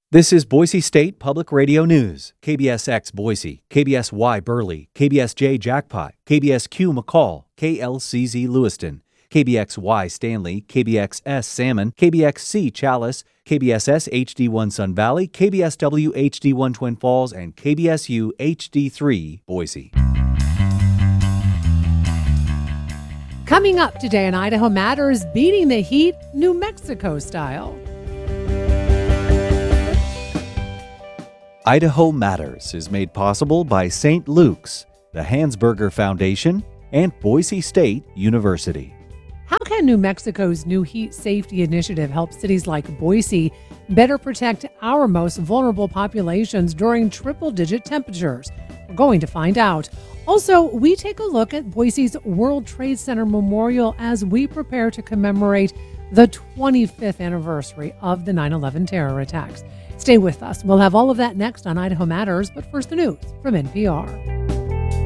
This is Boise State Public Radio News. KBSX Boise, KBSY Burley, KBSJ Jackpot, KBSQ McCall, KLCZ Lewiston, KBXY Stanley, KBXS Salmon, KBXC Chalice, KBSS HD1 Sun Valley, KBSW HD1 Twin Falls, and KBSU HD3 Boise. Coming up today in Idaho Matters, beating the heat New Mexico style. Idaho Matters is made possible by St. Luke's, the Hansberger Foundation, and Boise State University. How can New Mexico's new heat safety initiative help cities like Boise better protect our most vulnerable populations during triple-digit temperatures? We're going to find out. Also, we take a look at Boise's World Trade Center Memorial as we prepare to commemorate the 25th anniversary of the 9/11 terror attacks. Stay with us. We'll have all of that next on Idaho Matters, but first the news from NPR.